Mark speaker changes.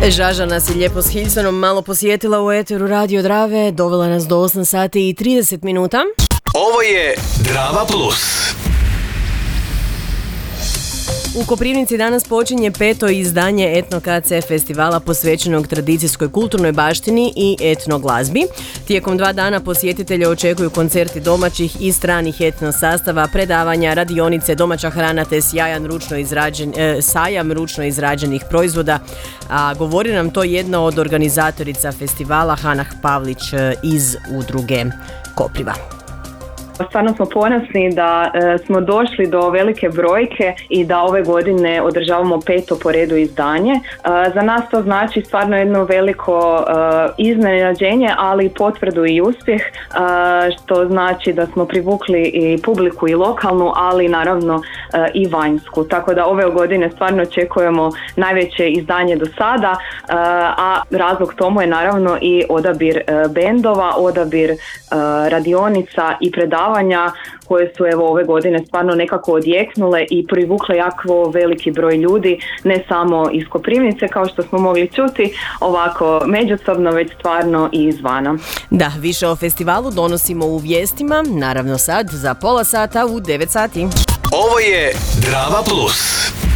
Speaker 1: Žaža nas je lijepo s Hilsonom malo posjetila u eteru Radio Drave, dovela nas do 8 sati i 30 minuta.
Speaker 2: Ovo je Drava Plus.
Speaker 1: U Koprivnici danas počinje 5. izdanje Etno KC festivala posvećenog tradicijskoj kulturnoj baštini i etno glazbi. Tijekom 2 dana posjetitelje očekuju koncerti domaćih i stranih etno sastava, predavanja, radionice, domaća hrana te sajam ručno izrađenih proizvoda. A govori nam to jedna od organizatorica festivala, Hana Pavlić iz udruge Kopriva.
Speaker 3: Stvarno smo ponosni da smo došli do velike brojke i da ove godine održavamo 5. po redu izdanje. Za nas to znači stvarno jedno veliko iznenađenje, ali i potvrdu i uspjeh, što znači da smo privukli i publiku i lokalnu, ali naravno i vanjsku. Tako da ove godine stvarno očekujemo najveće izdanje do sada, a razlog tomu je naravno i odabir bendova, odabir radionica i predavanja koje su ove godine stvarno nekako odjeknule i privukle jako veliki broj ljudi, ne samo iz Koprivnice kao što smo mogli čuti, ovako međusobno, već stvarno i izvana.
Speaker 1: Da, više o festivalu donosimo u vijestima, naravno sad za pola sata u 9 sati.
Speaker 2: Ovo je Drava Plus.